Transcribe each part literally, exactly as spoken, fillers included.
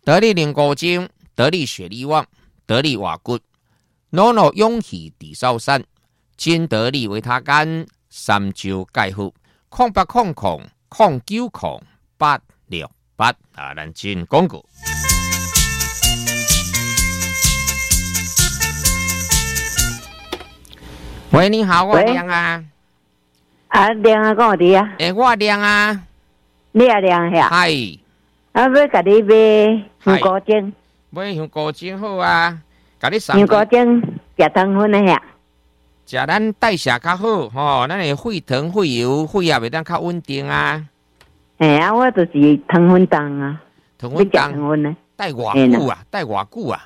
得力灵骨精，得力血力旺，得力瓦骨，脑脑勇气地少山，金得力维他干，三焦钙护，空八空空空九空八六八啊，咱进广告。喂，你好，我亮啊。 啊，亮啊，讲我啊。 诶、欸，我亮啊。 你也亮呀？ 系。 啊，要甲你买香菇精。 买香菇精好啊，甲你送。 香菇精食糖分的呀。 食咱代谢较好，吼、哦，咱的血糖、血油、血压袂当较稳定啊。 哎啊，我就是糖分重啊。 糖分重。 糖分呢？ 带偌久啊？带偌久啊？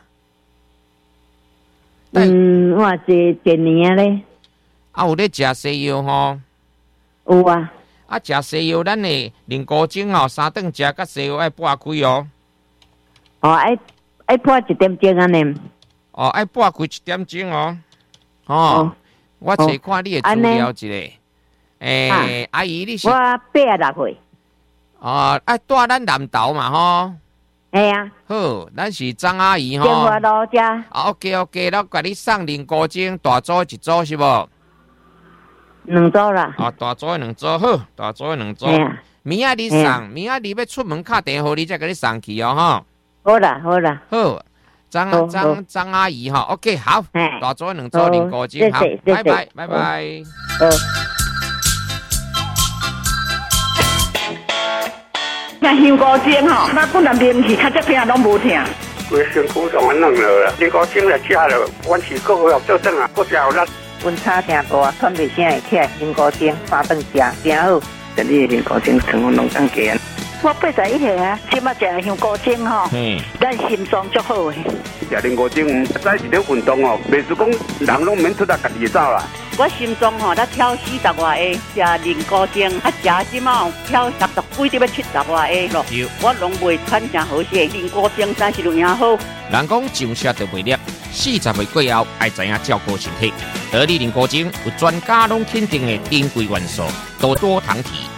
嗯，我是一年咧。 啊，有咧食西药吼？ 有啊。 啊，食西药，咱的灵菇精哦，三顿食甲西药爱半开哦。 哦，爱爱半一点钟安尼。 哦，爱半开一点钟哦。哦，哦我找看你的资料一下。诶、欸啊，阿姨，你是？ 我八十六岁。 哦，爱住咱南投嘛吼。 哎呀。 好，咱是张阿姨吼。 中华路遮。 啊 ，OK OK， 咱甲你送灵菇精大组一组是无？ 两组啦。 哦，大组的两组好，大组的两组。明仔日送，明仔日要出门敲电话，你再给你送去哦，吼。 好啦，好啦。 好，张张张阿姨哈 ，OK， 好，大组的两组灵菇精，好，拜拜，拜拜。好。 那香菇精吼，那本来面去较只听拢无听。 规身躯上安弄了，灵菇精来食了，阮是个个做阵啊，个食有力。 温差真大，喘袂声会起来，灵菇精三顿食真好。 这里的灵菇精成分拢更低。 我八十一岁啊，即马食香菇精吼， 嗯， 咱心脏足好诶。 食灵菇精，早是咧运动哦，袂是讲人拢免出来家己走啦。 我心脏吼，咱跳四十外下，食灵菇精，啊食即马跳六十几，得要七十外下咯。我拢袂喘真好势，灵菇精真是有影好。 人讲上车就袂粒，四十岁过后爱知影照顾身体。得力灵菇精有专家拢肯定的珍贵元素，多多糖体。